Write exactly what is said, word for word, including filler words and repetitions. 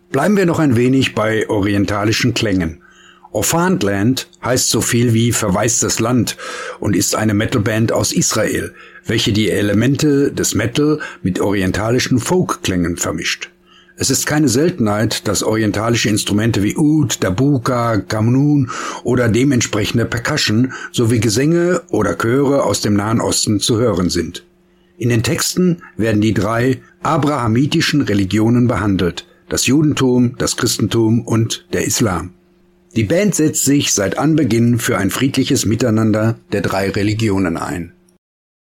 Bleiben wir noch ein wenig bei orientalischen Klängen. Orphaned heißt so viel wie verwaistes Land und ist eine Metalband aus Israel, welche die Elemente des Metal mit orientalischen Folkklängen vermischt. Es ist keine Seltenheit, dass orientalische Instrumente wie Oud, Darbuka, Qanun oder dementsprechende Percussion sowie Gesänge oder Chöre aus dem Nahen Osten zu hören sind. In den Texten werden die drei abrahamitischen Religionen behandelt: das Judentum, das Christentum und der Islam. Die Band setzt sich seit Anbeginn für ein friedliches Miteinander der drei Religionen ein.